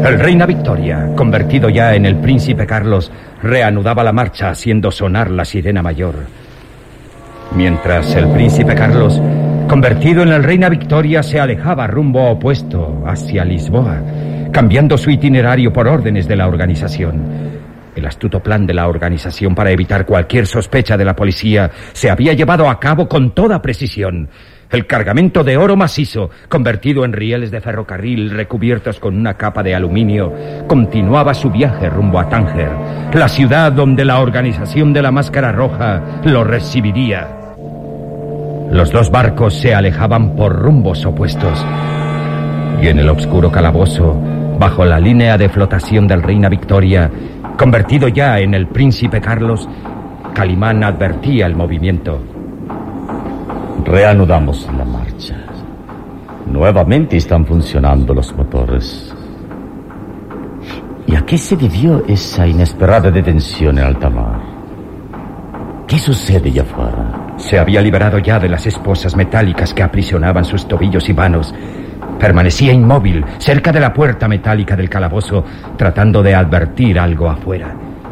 El Reina Victoria, convertido ya en el Príncipe Carlos, reanudaba la marcha haciendo sonar la sirena mayor. Mientras el Príncipe Carlos, convertido en el Reina Victoria, se alejaba rumbo opuesto hacia Lisboa, cambiando su itinerario por órdenes de la organización. El astuto plan de la organización para evitar cualquier sospecha de la policía se había llevado a cabo con toda precisión. El cargamento de oro macizo, convertido en rieles de ferrocarril recubiertos con una capa de aluminio, continuaba su viaje rumbo a Tánger, la ciudad donde la organización de la Máscara Roja lo recibiría. Los dos barcos se alejaban por rumbos opuestos, y en el oscuro calabozo, bajo la línea de flotación del Reina Victoria, convertido ya en el Príncipe Carlos, Calimán advertía el movimiento. Reanudamos la marcha. Nuevamente están funcionando los motores. ¿Y a qué se debió esa inesperada detención en alta mar? ¿Qué sucede allá afuera? Se había liberado ya de las esposas metálicas que aprisionaban sus tobillos y manos. Permanecía inmóvil cerca de la puerta metálica del calabozo, tratando de advertir algo afuera.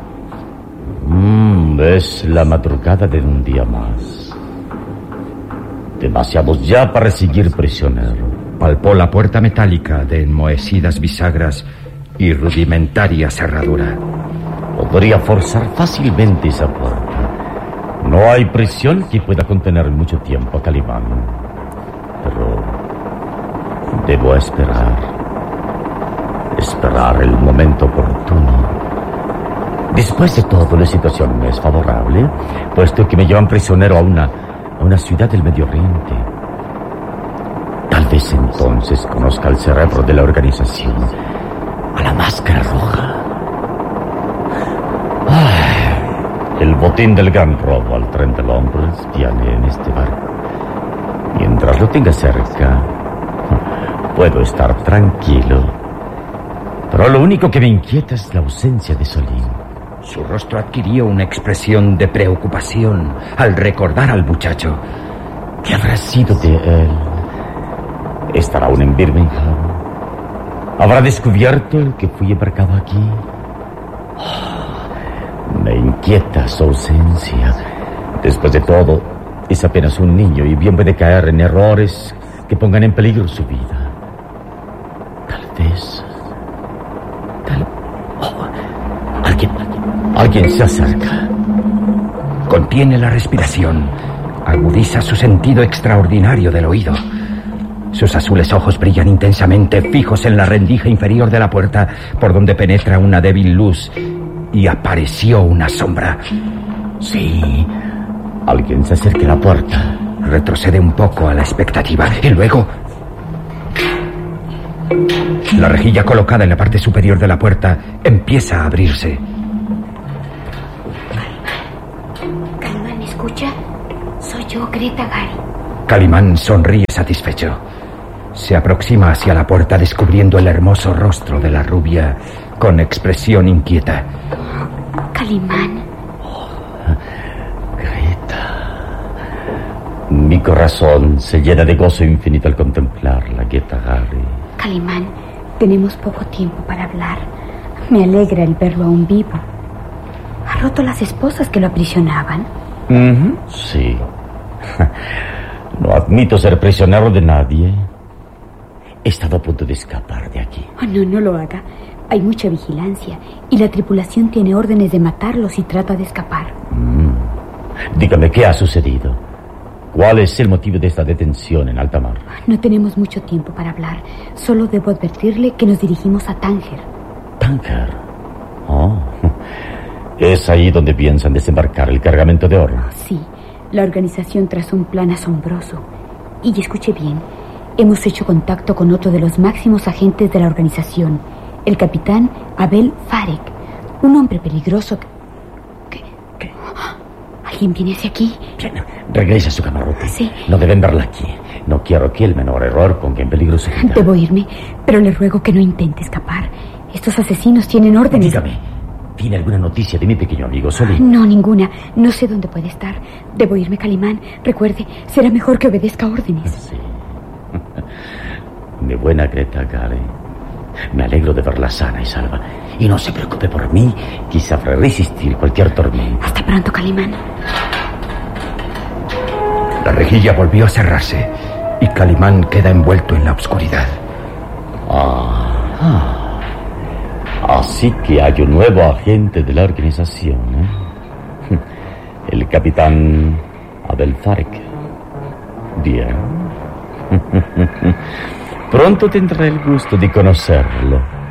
Es la madrugada de un día más. Demasiados ya para seguir prisionero. Palpó la puerta metálica de enmohecidas bisagras y rudimentaria cerradura. Podría forzar fácilmente esa puerta. No hay prisión que pueda contener mucho tiempo a Calimán. Pero debo esperar. Esperar el momento oportuno. Después de todo, la situación me es favorable, puesto que me llevan prisionero a una ciudad del Medio Oriente. Tal vez entonces conozca el cerebro de la organización, a la Máscara Roja. El botín del gran robo al tren de Londres viene en este barco. Mientras lo tenga cerca, puedo estar tranquilo. Pero lo único que me inquieta es la ausencia de Solín. Su rostro adquirió una expresión de preocupación al recordar al muchacho. ¿Qué habrá sido de él? ¿Estará aún en Birmingham? ¿Habrá descubierto el que fui embarcado aquí? Me inquieta su ausencia. Después de todo, es apenas un niño y bien puede caer en errores que pongan en peligro su vida. Tal vez... Alguien se acerca. Contiene la respiración. Agudiza su sentido extraordinario del oído. Sus azules ojos brillan intensamente, fijos en la rendija inferior de la puerta, por donde penetra una débil luz, y apareció una sombra. Sí, alguien se acerca a la puerta. Retrocede un poco a la expectativa, y luego... La rejilla colocada en la parte superior de la puerta empieza a abrirse. Calimán, ¿me escucha? Soy yo, Greta Gary. Calimán sonríe satisfecho. Se aproxima hacia la puerta, descubriendo el hermoso rostro de la rubia con expresión inquieta. Calimán. Greta. Mi corazón se llena de gozo infinito al contemplarla, Greta Gary. Calimán, tenemos poco tiempo para hablar. Me alegra el verlo aún vivo. ¿Ha roto las esposas que lo aprisionaban? Sí. No admito ser prisionero de nadie. He estado a punto de escapar de aquí. Oh, no lo haga. Hay mucha vigilancia y la tripulación tiene órdenes de matarlo si trata de escapar. Dígame, ¿qué ha sucedido? ¿Cuál es el motivo de esta detención en alta mar? No tenemos mucho tiempo para hablar. Solo debo advertirle que nos dirigimos a Tánger. ¿Tánger? Oh, ¿es ahí donde piensan desembarcar el cargamento de oro? Sí, la organización trazó un plan asombroso. Y escuche bien, hemos hecho contacto con otro de los máximos agentes de la organización, el capitán Abel Farek, un hombre peligroso que... ¿Alguien viene hacia aquí? Bien, regresa a su camarote. Sí. No deben verla aquí. No quiero que el menor error ponga en peligro su vida. Debo irme, pero le ruego que no intente escapar. Estos asesinos tienen órdenes. Dígame, ¿tiene alguna noticia de mi pequeño amigo Solín? No, ninguna. No sé dónde puede estar. Debo irme, Calimán. Recuerde, será mejor que obedezca órdenes. Sí. Mi buena Greta Gary. Me alegro de verla sana y salva. Y no se preocupe por mí, que sabré resistir cualquier tormenta. Hasta pronto, Calimán. La rejilla volvió a cerrarse y Calimán queda envuelto en la oscuridad. Así que hay un nuevo agente de la organización, ¿eh? El capitán Abel Farek. Bien. Pronto tendré el gusto de conocerlo.